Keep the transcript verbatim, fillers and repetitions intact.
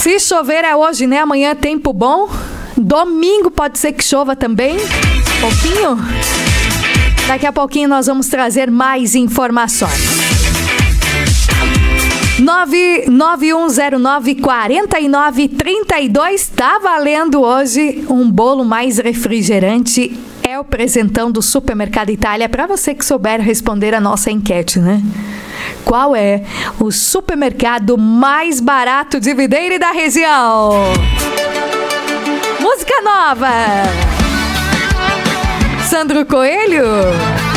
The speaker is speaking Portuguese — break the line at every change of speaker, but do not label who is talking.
Se chover é hoje, né? Amanhã é tempo bom. Domingo pode ser que chova também. Um pouquinho. Daqui a pouquinho nós vamos trazer mais informações. nove nove um zero nove quatro nove três dois. Tá valendo hoje um bolo mais refrigerante. É o presentão do Supermercado Itália para você que souber responder a nossa enquete, né? Qual é o supermercado mais barato de Videira e da região? Música nova. Sandro Coelho.